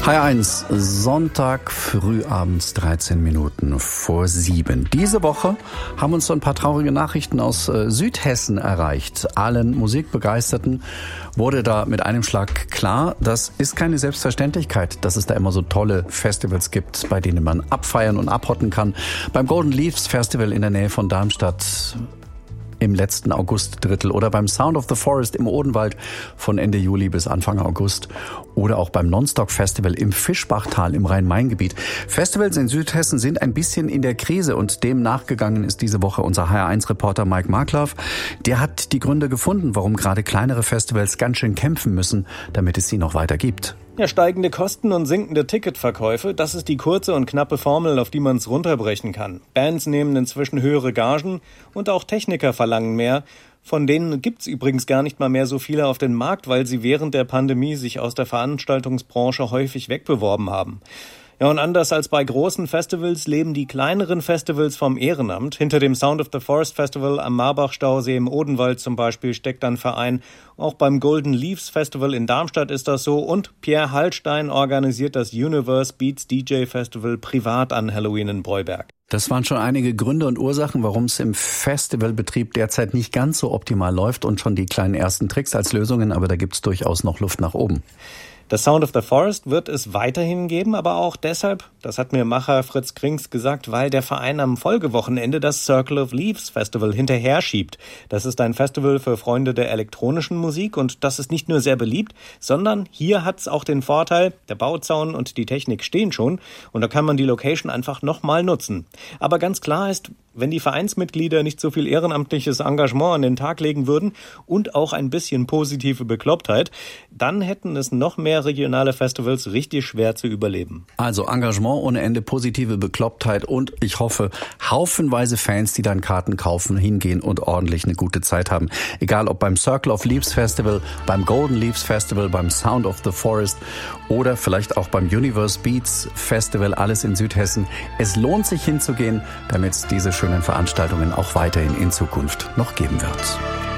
HR1, Sonntag frühabends 13 Minuten vor 7. Diese Woche haben uns so ein paar traurige Nachrichten aus Südhessen erreicht. Allen Musikbegeisterten wurde da mit einem Schlag klar, das ist keine Selbstverständlichkeit, dass es da immer so tolle Festivals gibt, bei denen man abfeiern und abhotten kann. Beim Golden Leaves Festival in der Nähe von Darmstadt im letzten Augustdrittel oder beim Sound of the Forest im Odenwald von Ende Juli bis Anfang August oder auch beim Nonstock Festival im Fischbachtal im Rhein-Main-Gebiet. Festivals in Südhessen sind ein bisschen in der Krise und dem nachgegangen ist diese Woche unser HR1-Reporter Mike Markloff. Der hat die Gründe gefunden, warum gerade kleinere Festivals ganz schön kämpfen müssen, damit es sie noch weiter gibt. Ja, steigende Kosten und sinkende Ticketverkäufe, das ist die kurze und knappe Formel, auf die man es runterbrechen kann. Bands nehmen inzwischen höhere Gagen und auch Techniker verlangen mehr. Von denen gibt's übrigens gar nicht mal mehr so viele auf den Markt, weil sie während der Pandemie sich aus der Veranstaltungsbranche häufig wegbeworben haben. Ja, und anders als bei großen Festivals leben die kleineren Festivals vom Ehrenamt. Hinter dem Sound of the Forest Festival am Marbachstausee im Odenwald zum Beispiel steckt ein Verein. Auch beim Golden Leaves Festival in Darmstadt ist das so. Und Pierre Hallstein organisiert das Universe Beats DJ Festival privat an Halloween in Breuberg. Das waren schon einige Gründe und Ursachen, warum es im Festivalbetrieb derzeit nicht ganz so optimal läuft und schon die kleinen ersten Tricks als Lösungen, aber da gibt's durchaus noch Luft nach oben. Das Sound of the Forest wird es weiterhin geben, aber auch deshalb, das hat mir Macher Fritz Krings gesagt, weil der Verein am Folgewochenende das Circle of Leaves Festival hinterher schiebt. Das ist ein Festival für Freunde der elektronischen Musik und das ist nicht nur sehr beliebt, sondern hier hat's auch den Vorteil, der Bauzaun und die Technik stehen schon und da kann man die Location einfach nochmal nutzen. Aber ganz klar ist, wenn die Vereinsmitglieder nicht so viel ehrenamtliches Engagement an den Tag legen würden und auch ein bisschen positive Beklopptheit, dann hätten es noch mehr regionale Festivals richtig schwer zu überleben. Also Engagement ohne Ende, positive Beklopptheit und ich hoffe, haufenweise Fans, die dann Karten kaufen, hingehen und ordentlich eine gute Zeit haben. Egal ob beim Circle of Leaves Festival, beim Golden Leaves Festival, beim Sound of the Forest oder vielleicht auch beim Universe Beats Festival, alles in Südhessen. Es lohnt sich hinzugehen, damit es diese schönen Veranstaltungen auch weiterhin in Zukunft noch geben wird.